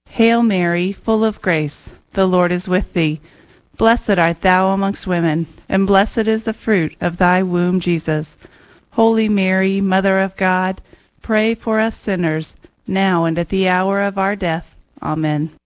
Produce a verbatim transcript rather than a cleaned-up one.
Hail Mary, full of grace, the Lord is with thee. Blessed art thou amongst women, and blessed is the fruit of thy womb, Jesus. Holy Mary, Mother of God, pray for us sinners, now and at the hour of our death. Amen.